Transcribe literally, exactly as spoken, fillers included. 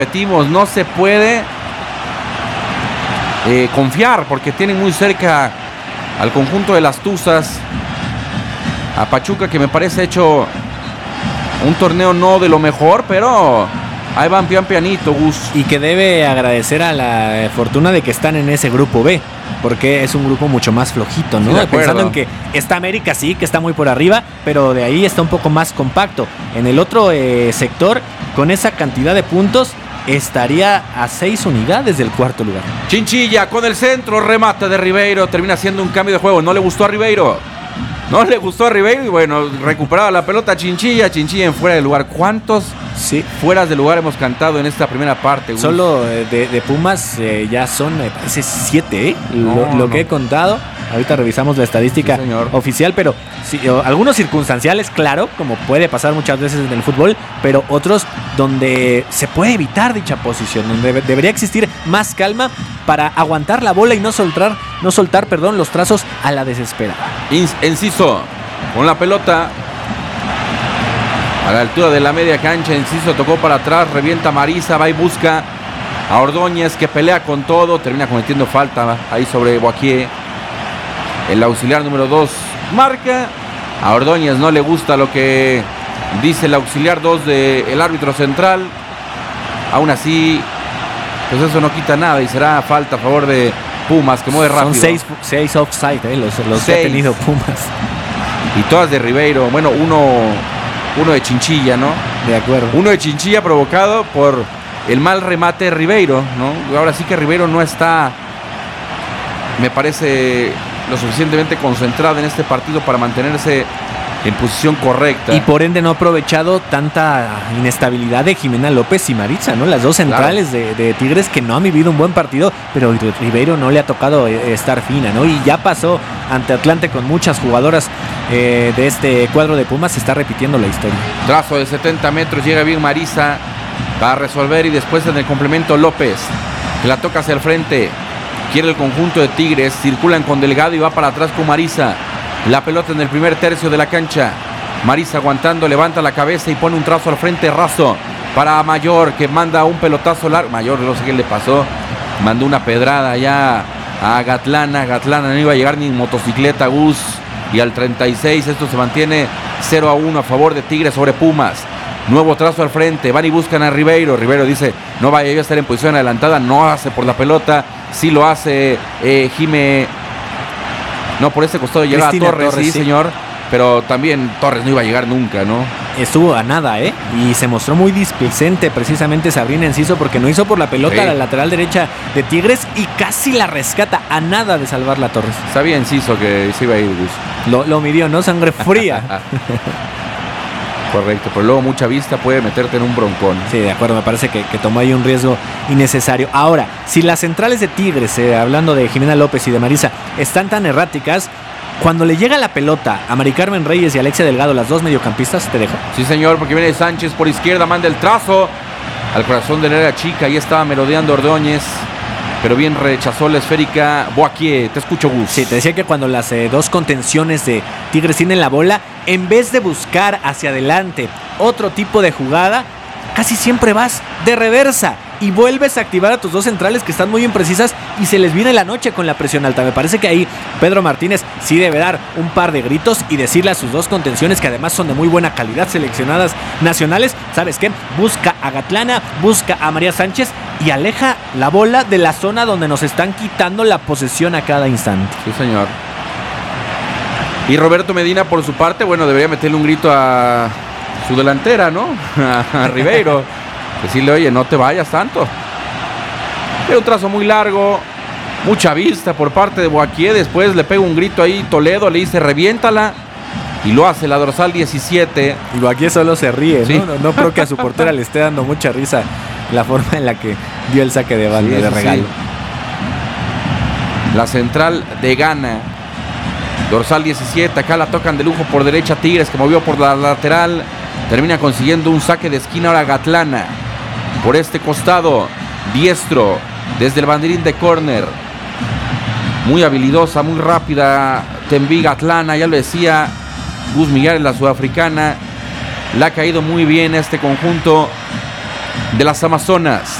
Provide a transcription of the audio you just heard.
repetimos, no se puede eh, confiar porque tienen muy cerca al conjunto de las Tuzas, a Pachuca, que me parece hecho un torneo no de lo mejor, pero ahí van pian pianito, Gus. Y que debe agradecer a la fortuna de que están en ese grupo B, porque es un grupo mucho más flojito, ¿no? Sí, pensando en que está América, sí, que está muy por arriba, pero de ahí está un poco más compacto. En el otro eh, sector, con esa cantidad de puntos, estaría a seis unidades del cuarto lugar. Chinchilla con el centro, remate de Ribeiro, termina haciendo un cambio de juego, no le gustó a Ribeiro. No le gustó a Ribeiro y bueno, recuperaba la pelota Chinchilla, Chinchilla en fuera de lugar. ¿Cuántos sí. fueras de lugar hemos cantado en esta primera parte? Gus? Solo de, de Pumas eh, ya son, me parece, siete, ¿eh? No, lo, lo no. que he contado. Ahorita revisamos la estadística Sí, oficial, pero sí, algunos circunstanciales, claro, como puede pasar muchas veces en el fútbol, pero otros donde se puede evitar dicha posición, donde debería existir más calma para aguantar la bola y no soltar, no soltar, perdón, los trazos a la desesperada. Enciso con la pelota a la altura de la media cancha. Enciso tocó para atrás, revienta Marisa, va y busca a Ordóñez, que pelea con todo, termina cometiendo falta ahí sobre Boaquier. El auxiliar número dos marca. A Ordóñez no le gusta lo que dice el auxiliar dos del árbitro central. Aún así, pues eso no quita nada y será falta a favor de Pumas, que mueve rápido. Son seis, seis offside, eh, los, los que ha tenido Pumas. Y todas de Ribeiro. Bueno, uno, uno de Chinchilla, ¿no? De acuerdo. Uno de Chinchilla provocado por el mal remate de Ribeiro, ¿no? Ahora sí que Ribeiro no está, me parece, lo suficientemente concentrado en este partido para mantenerse en posición correcta. Y por ende no ha aprovechado tanta inestabilidad de Jimena López y Maritza, ¿no? Las dos centrales claro. de, de Tigres que no han vivido un buen partido, pero Ribeiro no le ha tocado estar fina, ¿no? Y ya pasó ante Atlante con muchas jugadoras eh, de este cuadro de Pumas, se está repitiendo la historia. Trazo de setenta metros, llega bien Marisa para resolver y después en el complemento López, que la toca hacia el frente. Quiere el conjunto de Tigres, circulan con Delgado y va para atrás con Marisa. La pelota en el primer tercio de la cancha. Marisa aguantando, levanta la cabeza y pone un trazo al frente raso para Mayor, que manda un pelotazo largo. Mayor, no sé qué le pasó, mandó una pedrada ya a Gatlana. Gatlana no iba a llegar ni en motocicleta, Gus. Y al treinta y seis esto se mantiene cero a uno a favor de Tigres sobre Pumas. Nuevo trazo al frente, van y buscan a Ribeiro. Ribeiro dice, no vaya yo a estar en posición adelantada, no hace por la pelota. Sí lo hace eh, Jime. No, por este costado llega a Torres, Torres, sí, sí, señor. Pero también Torres no iba a llegar nunca, ¿no? Estuvo a nada, ¿eh? Y se mostró muy displicente precisamente Sabrina Enciso, porque no hizo por la pelota sí. a la lateral derecha de Tigres y casi la rescata, a nada de salvarla Torres. Sabía Enciso que se iba a ir, Gus. Lo, lo midió, ¿no? Sangre fría. Correcto, pero luego mucha vista puede meterte en un broncón. Sí, de acuerdo, me parece que, que tomó ahí un riesgo innecesario. Ahora, si las centrales de Tigres, eh, hablando de Jimena López y de Marisa, están tan erráticas, cuando le llega la pelota a Mari Carmen Reyes y Alexia Delgado, las dos mediocampistas, te dejo. Sí, señor, porque viene Sánchez por izquierda, manda el trazo al corazón del área chica, ahí estaba merodeando Ordóñez, pero bien rechazó la esférica Boaquier. Te escucho, Gus. Sí, te decía que cuando las eh, dos contenciones de Tigres tienen la bola, en vez de buscar hacia adelante otro tipo de jugada, casi siempre vas de reversa y vuelves a activar a tus dos centrales que están muy imprecisas y se les viene la noche con la presión alta. Me parece que ahí Pedro Martínez sí debe dar un par de gritos y decirle a sus dos contenciones, que además son de muy buena calidad, seleccionadas nacionales, ¿sabes qué? Busca a Gatlana, busca a María Sánchez y aleja la bola de la zona donde nos están quitando la posesión a cada instante. Sí, señor. Y Roberto Medina, por su parte, bueno, debería meterle un grito a su delantera, ¿no? A Ribeiro. Decirle, oye, no te vayas tanto. Pero un trazo muy largo, mucha vista por parte de Boaquier. Después le pega un grito ahí Toledo, le dice, reviéntala. Y lo hace la dorsal diecisiete. Y Boaquier solo se ríe, ¿sí? ¿no? No, no creo que a su portera le esté dando mucha risa la forma en la que dio el saque de banda, sí, de regalo. Sí. La central de Ghana. Dorsal diecisiete, acá la tocan de lujo por derecha Tigres, que movió por la lateral. Termina consiguiendo un saque de esquina ahora Gatlana. Por este costado, diestro, desde el banderín de córner. Muy habilidosa, muy rápida. Tembi Gatlana, ya lo decía Gus Miguel, la sudafricana. Le ha caído muy bien este conjunto de las Amazonas.